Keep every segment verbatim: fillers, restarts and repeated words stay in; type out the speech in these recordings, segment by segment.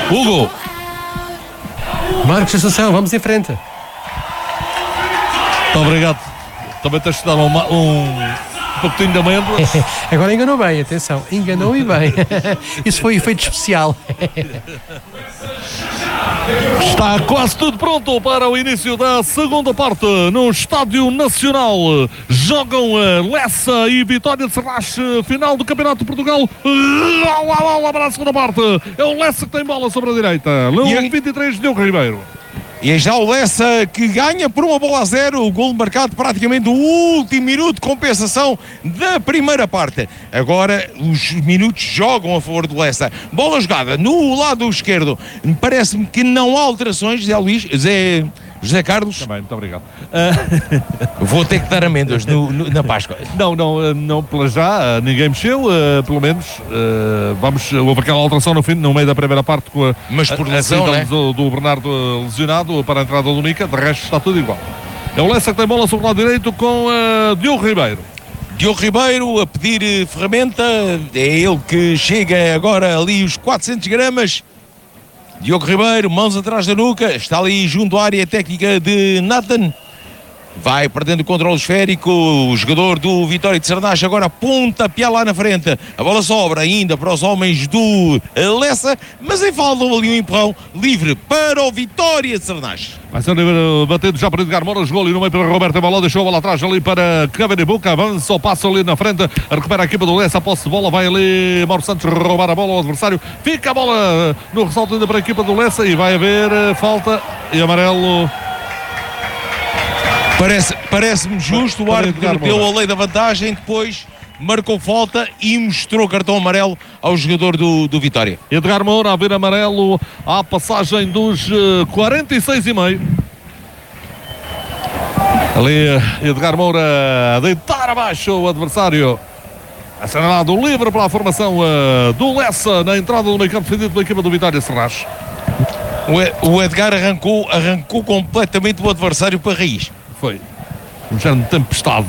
Hugo. Marcos Assunção, vamos em frente. Muito obrigado. Também tens de dar um, um pouquinho de amêndoas. Agora enganou bem, atenção. Enganou e bem. Isso foi efeito especial. Está quase tudo pronto para o início da segunda parte no Estádio Nacional. Jogam Lessa e Vitória de Serrás, final do Campeonato de Portugal. Para a segunda parte. É o Lessa que tem bola sobre a direita. Leão vinte e três, Diogo Ribeiro. E é já o Lessa que ganha por uma bola a zero, o gol marcado praticamente no último minuto de compensação da primeira parte. Agora os minutos jogam a favor do Lessa. Bola jogada no lado esquerdo. Parece-me que não há alterações, Zé Luís, Zé... José Carlos. Também, muito obrigado. Uh... Vou ter que dar amêndoas no, no, na Páscoa. Não, não, não, pela já, ninguém mexeu, uh, pelo menos. Uh, vamos, houve aquela alteração no fim, no meio da primeira parte, com a, Mas por lesão, a, a né? do, do Bernardo lesionado para a entrada do Mica, de resto está tudo igual. É o Lessa que tem bola sobre o lado direito com uh, Diogo Ribeiro. Diogo Ribeiro a pedir ferramenta, é ele que chega agora ali os quatrocentos gramas. Diogo Ribeiro, mãos atrás da nuca, está ali junto à área técnica de Nathan. Vai perdendo o controle esférico, o jogador do Vitória de Sernach agora pontapia lá na frente. A bola sobra ainda para os homens do Lessa, mas em falta ali um empurrão livre para o Vitória de Sernach. Vai ser batendo já para Edgar Moura, jogou ali no meio para Roberto Baló, deixou a bola atrás ali para Cavani Boca, avança o passo ali na frente, recupera a equipa do Lessa, a posse de bola, vai ali Mauro Santos roubar a bola ao adversário, fica a bola no ressalto ainda para a equipa do Lessa e vai haver falta e amarelo. Parece, parece-me justo, o árbitro deu a lei da vantagem, depois marcou falta e mostrou cartão amarelo ao jogador do, do Vitória. Edgar Moura a ver amarelo à passagem dos uh, quarenta e seis e meio. Ali Edgar Moura a deitar abaixo o adversário. Assinalado livre para a formação uh, do Lessa na entrada do meio campo defendido pela equipa do Vitória Serrás. O Edgar arrancou, arrancou completamente o adversário para a raiz. Foi um género de tempestade.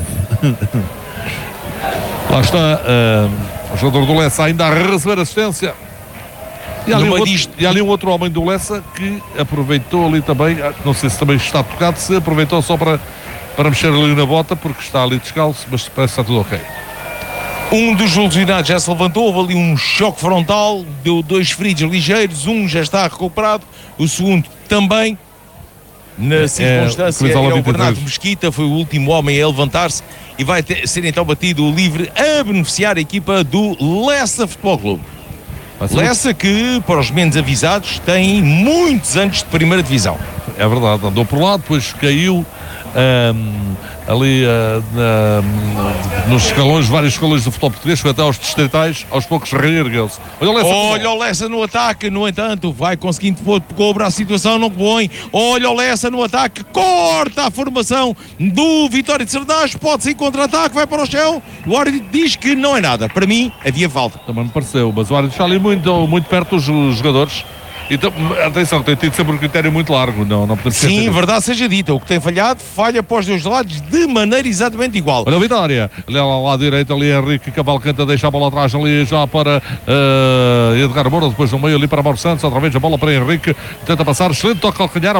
Lá está uh, o jogador do Lessa ainda a receber assistência. E há, ali um outro, disto... e há ali um outro homem do Lessa que aproveitou ali também, não sei se também está tocado, se aproveitou só para, para mexer ali na bota, porque está ali descalço, mas parece que está tudo ok. Um dos lesionados já se levantou, houve ali um choque frontal, deu dois feridos ligeiros, um já está recuperado, o segundo também. Na circunstância, é, é o Bernardo Mesquita, foi o último homem a levantar-se e vai ter, ser então batido livre a beneficiar a equipa do Lessa Futebol Clube. Lessa que, para os menos avisados, tem muitos anos de primeira divisão. É verdade, andou por lá, depois caiu um, ali uh, na, nos escalões, vários escalões do futebol português, foi até aos distritais, aos poucos reergueu-se. Olha o Lessa, olha o Lessa no ataque, no entanto, vai conseguindo pôr cobra a situação, não põe. Olha o Lessa no ataque, corta a formação do Vitória de Sernach, pode-se em contra-ataque, vai para o chão. O árbitro diz que não é nada. Para mim, havia falta. Também me pareceu, mas o árbitro está ali muito, muito perto dos jogadores. Então, atenção, tem tido sempre um critério muito largo. Não, não podemos Sim, esquecer. Verdade seja dita. O que tem falhado, falha para os dois lados de maneira exatamente igual. Olha a Vitória. Ali ao lado direito, ali Henrique Cavalcante deixa a bola atrás ali já para uh, Edgar Moura. Depois no meio ali para Mauro Santos. Outra vez a bola para Henrique. Tenta passar. Excelente toque ao calcanhar.